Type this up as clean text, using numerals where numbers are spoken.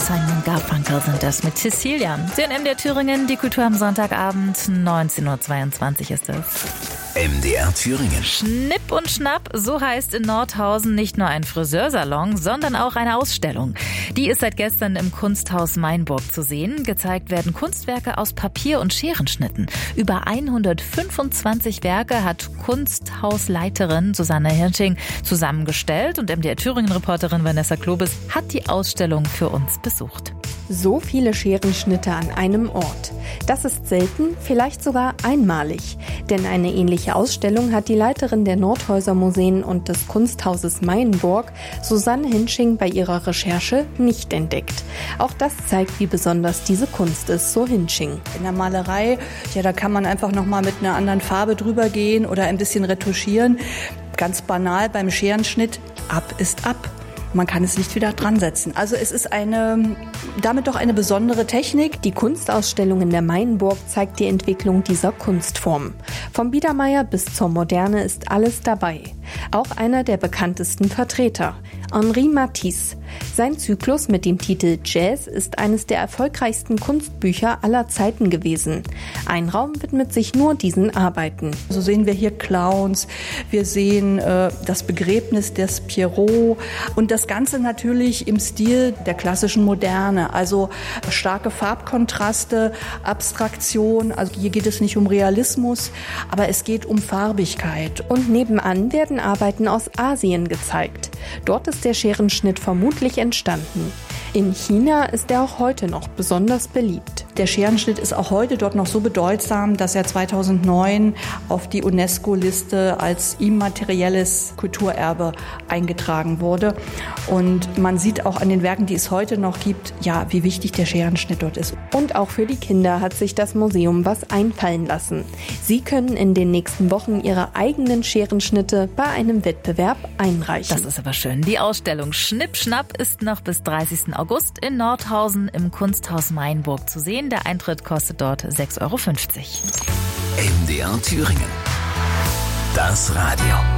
Simon Garfunkel sind das mit Cecilia. Sie in MDR Thüringen, die Kultur am Sonntagabend, 19.22 Uhr ist es. MDR Thüringen. Schnipp und Schnapp, so heißt in Nordhausen nicht nur ein Friseursalon, sondern auch eine Ausstellung. Die ist seit gestern im Kunsthaus Mainburg zu sehen. Gezeigt werden Kunstwerke aus Papier- und Scherenschnitten. Über 125 Werke hat Kunsthausleiterin Susanne Hirsching zusammengestellt und MDR Thüringen-Reporterin Vanessa Klobes hat die Ausstellung für uns besucht. So viele Scherenschnitte an einem Ort. Das ist selten, vielleicht sogar einmalig. Denn eine ähnliche Ausstellung hat die Leiterin der Nordhäuser Museen und des Kunsthauses Mainburg, Susanne Hirsching, bei ihrer Recherche nicht entdeckt. Auch das zeigt, wie besonders diese Kunst ist, so Hirsching. In der Malerei, da kann man einfach nochmal mit einer anderen Farbe drüber gehen oder ein bisschen retuschieren. Ganz banal beim Scherenschnitt, ab ist ab. Man kann es nicht wieder dran setzen. Also es ist damit doch eine besondere Technik. Die Kunstausstellung in der Mainburg zeigt die Entwicklung dieser Kunstform. Vom Biedermeier bis zur Moderne ist alles dabei. Auch einer der bekanntesten Vertreter, Henri Matisse. Sein Zyklus mit dem Titel Jazz ist eines der erfolgreichsten Kunstbücher aller Zeiten gewesen. Ein Raum widmet sich nur diesen Arbeiten. So sehen wir hier Clowns, wir sehen das Begräbnis des Pierrot und das Ganze natürlich im Stil der klassischen Moderne. Also starke Farbkontraste, Abstraktion. Also hier geht es nicht um Realismus, aber es geht um Farbigkeit. Und nebenan werden Arbeiten aus Asien gezeigt. Dort ist der Scherenschnitt vermutlich entstanden. In China ist er auch heute noch besonders beliebt. Der Scherenschnitt ist auch heute dort noch so bedeutsam, dass er 2009 auf die UNESCO-Liste als immaterielles Kulturerbe eingetragen wurde. Und man sieht auch an den Werken, die es heute noch gibt, ja, wie wichtig der Scherenschnitt dort ist. Und auch für die Kinder hat sich das Museum was einfallen lassen. Sie können in den nächsten Wochen ihre eigenen Scherenschnitte bei einem Wettbewerb einreichen. Das ist aber schön. Die Ausstellung Schnipp Schnapp ist noch bis 30. August in Nordhausen im Kunsthaus Mainburg zu sehen. Der Eintritt kostet dort 6,50 €. MDR Thüringen. Das Radio.